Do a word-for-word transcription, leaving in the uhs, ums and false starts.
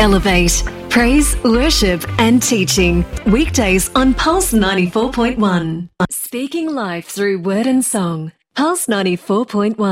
Elevate. Praise, worship and teaching. Weekdays on Pulse ninety-four point one. Speaking life through word and song. Pulse ninety-four point one.